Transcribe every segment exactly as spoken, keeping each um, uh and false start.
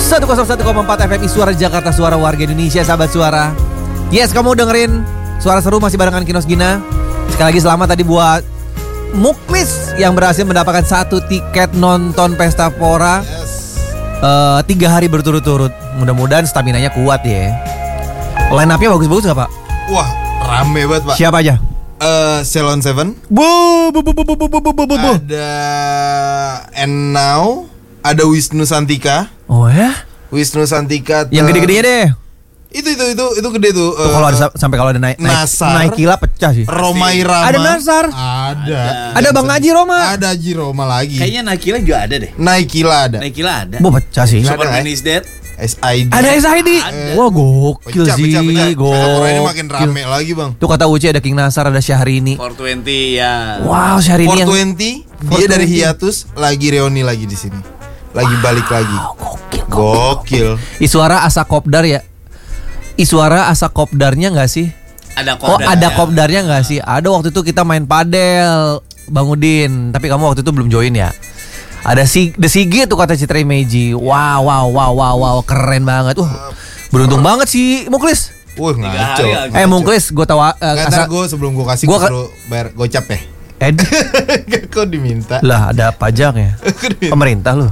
seratus satu koma empat F M I Suara Jakarta, suara warga Indonesia, sahabat suara. Yes, kamu dengerin Suara Seru masih barengan Kinos Gina. Sekali lagi selamat tadi buat Muklis yang berhasil mendapatkan satu tiket nonton Pesta Pora Yes. uh, tiga hari berturut-turut. Mudah-mudahan staminanya kuat ya. Line up-nya bagus-bagus gak Pak? Wah, rame banget Pak. Siapa aja? Eh, Ceylon Seven. Bu, bu, bu, bu, bu, bu, bu, bu, bu. Ada And Now. Ada Wisnu Santika. Oh ya? Wisnu Santika. Yang gede-gedenya deh. Itu itu itu itu gede tuh. Tuh, kalau ada sampai kalau ada naik naik, Nasar. naik kila pecah sih. Roma Irama. Ada Nasar. Ada. Ada Bang Haji Roma. Ada Haji Roma lagi. Kayaknya Nakila juga ada deh. Naikila ada. Nakila ada. Bu pecah sih. Ada, Superman eh? is Dead. S I D. Ada S I D. Ada. Wah gokil Pecah, sih. pecah, pecah. Pesta Pora ini makin Gokil. rame lagi bang. Tuh kata Uci ada King Nasar, ada Syahrini. empat dua puluh ya. Wow, Syahrini yang four twenty dia dari hiatus lagi reuni lagi di sini. Lagi balik lagi. gokil, Gokil. Iswara asa kopdar ya. Iswara asa kopdarnya nggak sih? Ada Oh kopdar. ada kopdarnya nggak sih? Ada waktu itu kita main padel, Bang Udin. Tapi kamu waktu itu belum join ya. Ada si The Sigi tuh kata Citra Meiji. Wow wow wow wow wow keren banget. Uh beruntung banget sih Muklis. Wah ngaco. hari lagi. Eh Muklis gue tahu. Uh, Nggak, ntar gue sebelum gue kasih Gua gue ka- suruh bayar gocap ya. Ed Kok diminta? lah ada pajaknya. Pemerintah lu.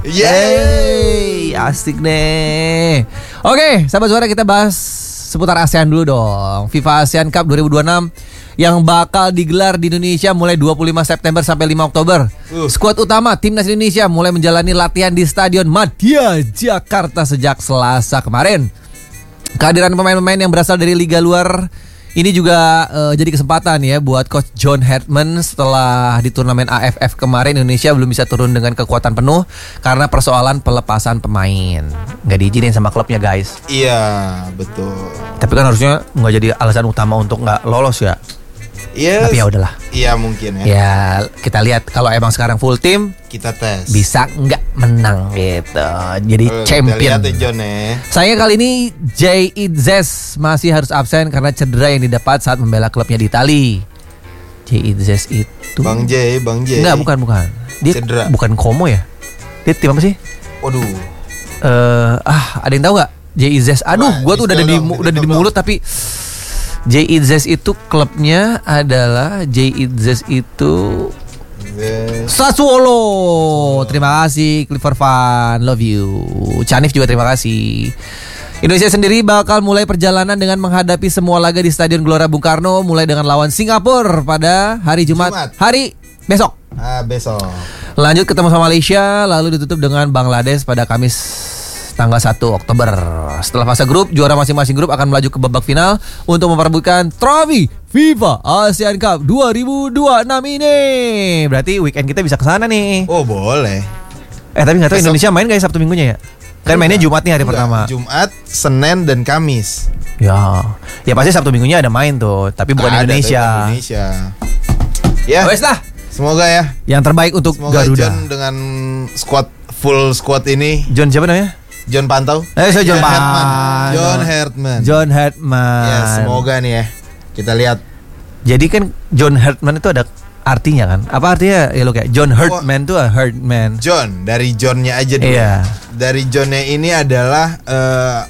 Yeay. Yeay, asik deh. Oke, sahabat suara kita bahas seputar ASEAN dulu dong. FIFA ASEAN Cup dua ribu dua puluh enam yang bakal digelar di Indonesia mulai dua puluh lima September sampai lima Oktober. Uh. Skuad utama Timnas Indonesia mulai menjalani latihan di Stadion Madia Jakarta sejak Selasa kemarin. Kehadiran pemain-pemain yang berasal dari liga luar ini juga uh, jadi kesempatan ya buat Coach John Hartman. Setelah di turnamen A F F kemarin Indonesia belum bisa turun dengan kekuatan penuh karena persoalan pelepasan pemain. Nggak diizinin sama klubnya guys. Iya betul. Tapi kan harusnya nggak jadi alasan utama untuk nggak lolos ya. Iya. Tapi ya udahlah. Iya mungkin ya. Ya kita lihat kalau emang sekarang full team Kita tes. bisa nggak menang gitu. Jadi Oh, kita champion. lihat ya John ya. Saya kali ini Jay Idzes masih harus absen karena cedera yang didapat saat membela klubnya di Itali. Jay Idzes itu Bang J, Bang J. Enggak, bukan, bukan. Dia Cedera. bukan Como ya? Dia tim apa sih? Waduh. Eh, ah, ada yang tahu nggak? Jay Idzes. Aduh, Wah, gua tuh udah ada di dong, udah ada di dong. mulut tapi Jay Idzes itu klubnya adalah Jay Idzes itu Yes. Sassuolo. Terima kasih Clifford Van, love you. Canif juga terima kasih. Indonesia sendiri bakal mulai perjalanan dengan menghadapi semua laga di Stadion Gelora Bung Karno mulai dengan lawan Singapura pada hari Jumat, Jumat. hari besok. Ah besok. Lanjut ketemu sama Malaysia lalu ditutup dengan Bangladesh pada Kamis tanggal satu Oktober. Setelah fase grup, juara masing-masing grup akan melaju ke babak final untuk memperebutkan trofi FIFA ASEAN Cup dua ribu dua puluh enam ini. Berarti weekend kita bisa ke sana nih. Oh boleh. Eh tapi nggak tahu Besok. Indonesia main nggak ya Sabtu minggunya ya? Kan mainnya Jumat nih hari Enggak, pertama. Jumat, Senin dan Kamis. Ya, ya pasti Sabtu minggunya ada main tuh, tapi bukan Ada, Indonesia. tapi Indonesia. Ya. Wes lah, Semoga ya. yang terbaik untuk Semoga Garuda. John dengan squad full squad ini. John siapa namanya? John Pantau. Eh, saya John Hartman. Pantau. John Hartman. John Hartman. Ya, semoga nih ya. Kita lihat. Jadi kan John Hartman itu ada artinya kan? Apa artinya? Ya lo kayak John Hartman tuh a Hartman. John dari Johnnya aja dulu. Iya. Dari Johnnya ini adalah eh,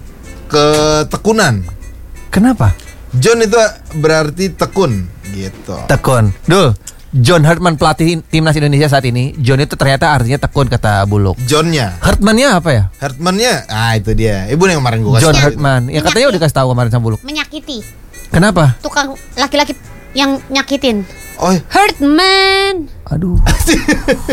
ketekunan. Kenapa? John itu berarti tekun gitu. Tekun. Dul, John Hartman pelatih timnas Indonesia saat ini. John itu ternyata artinya tekun kata Buluk. Johnnya, Hartman-nya apa ya? Hartmannya, ah itu dia. Ibu yang kemarin gue kasih. John tahu. Hartman. Ya katanya udah kasih tahu kemarin sama Buluk. Menyakiti. Kenapa? Tukang laki-laki yang nyakitin. Oh, Hurt man. Aduh.